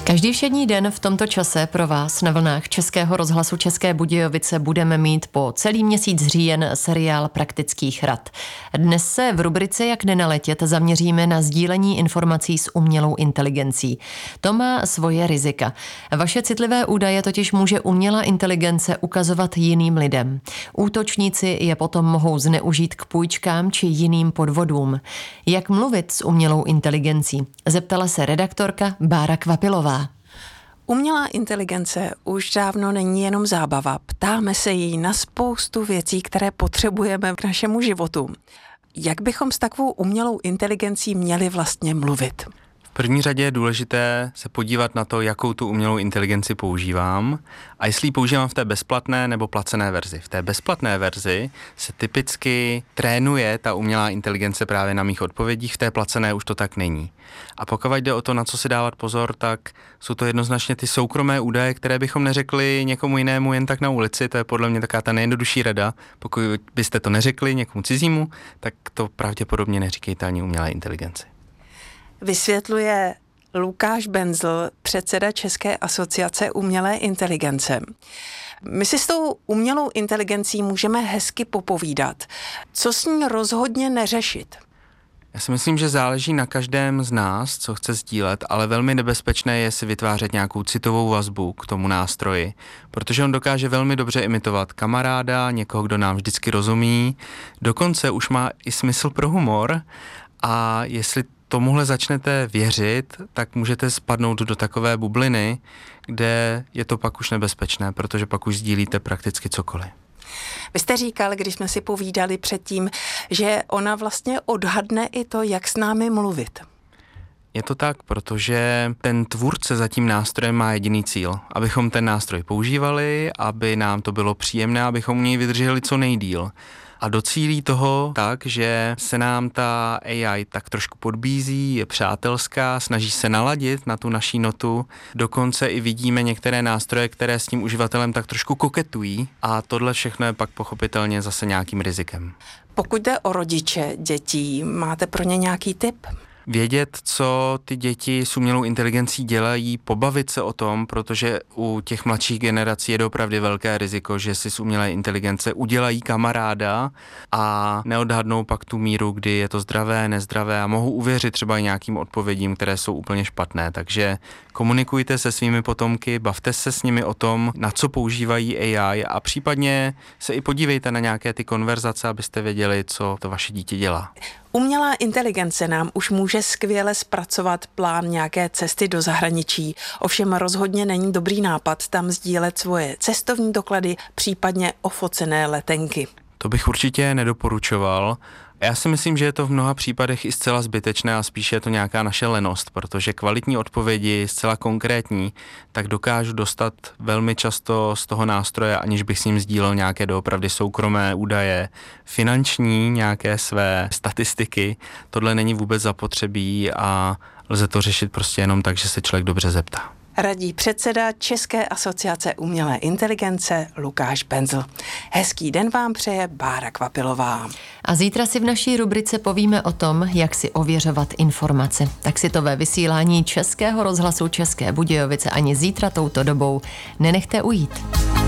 Každý všední den v tomto čase pro vás na vlnách Českého rozhlasu České Budějovice budeme mít po celý měsíc říjen seriál Praktických rad. Dnes se v rubrice Jak nenaletět zaměříme na sdílení informací s umělou inteligencí. To má svoje rizika. Vaše citlivé údaje totiž může umělá inteligence ukazovat jiným lidem. Útočníci je potom mohou zneužít k půjčkám či jiným podvodům. Jak mluvit s umělou inteligencí? Zeptala se redaktorka Bára Kvapilová. Umělá inteligence už dávno není jenom zábava. Ptáme se jí na spoustu věcí, které potřebujeme k našemu životu. Jak bychom s takovou umělou inteligencí měli vlastně mluvit? V první řadě je důležité se podívat na to, jakou tu umělou inteligenci používám a jestli ji používám v té bezplatné nebo placené verzi. V té bezplatné verzi se typicky trénuje ta umělá inteligence právě na mých odpovědích, v té placené už to tak není. A pokud jde o to, na co si dávat pozor, tak jsou to jednoznačně ty soukromé údaje, které bychom neřekli někomu jinému jen tak na ulici. To je podle mě taková ta nejjednodušší rada. Pokud byste to neřekli někomu cizímu, tak to pravděpodobně neříkejte ani umělé inteligenci. Vysvětluje Lukáš Benzl, předseda České asociace umělé inteligence. My si s tou umělou inteligencí můžeme hezky popovídat. Co s ní rozhodně neřešit? Já si myslím, že záleží na každém z nás, co chce sdílet, ale velmi nebezpečné je si vytvářet nějakou citovou vazbu k tomu nástroji, protože on dokáže velmi dobře imitovat kamaráda, někoho, kdo nám vždycky rozumí, dokonce už má i smysl pro humor a jestli tomuhle začnete věřit, tak můžete spadnout do takové bubliny, kde je to pak už nebezpečné, protože pak už sdílíte prakticky cokoliv. Vy jste říkal, když jsme si povídali předtím, že ona vlastně odhadne i to, jak s námi mluvit. Je to tak, protože ten tvůrce za tím nástrojem má jediný cíl, abychom ten nástroj používali, aby nám to bylo příjemné, abychom u něj vydrželi co nejdýl. A docílí toho tak, že se nám ta AI tak trošku podbízí, je přátelská, snaží se naladit na tu naší notu. Dokonce i vidíme některé nástroje, které s tím uživatelem tak trošku koketují a tohle všechno je pak pochopitelně zase nějakým rizikem. Pokud jde o rodiče dětí, máte pro ně nějaký tip? Vědět, co ty děti s umělou inteligencí dělají, pobavit se o tom, protože u těch mladších generací je opravdu velké riziko, že si z umělé inteligence udělají kamaráda a neodhadnou pak tu míru, kdy je to zdravé, nezdravé a mohou uvěřit třeba i nějakým odpovědím, které jsou úplně špatné. Takže komunikujte se svými potomky, bavte se s nimi o tom, na co používají AI a případně se i podívejte na nějaké ty konverzace, abyste věděli, co to vaše dítě dělá. Umělá inteligence nám už může skvěle zpracovat plán nějaké cesty do zahraničí. Ovšem rozhodně není dobrý nápad tam sdílet svoje cestovní doklady, případně ofocené letenky. To bych určitě nedoporučoval. Já si myslím, že je to v mnoha případech i zcela zbytečné a spíše je to nějaká naše lenost, protože kvalitní odpovědi, zcela konkrétní, tak dokážu dostat velmi často z toho nástroje, aniž bych s ním sdílel nějaké doopravdy soukromé údaje, finanční, nějaké své statistiky. Tohle není vůbec zapotřebí a lze to řešit prostě jenom tak, že se člověk dobře zeptá. Radí předseda České asociace umělé inteligence Lukáš Benzl. Hezký den vám přeje Bára Kvapilová. A zítra si v naší rubrice povíme o tom, jak si ověřovat informace. Tak si to ve vysílání Českého rozhlasu České Budějovice ani zítra touto dobou nenechte ujít.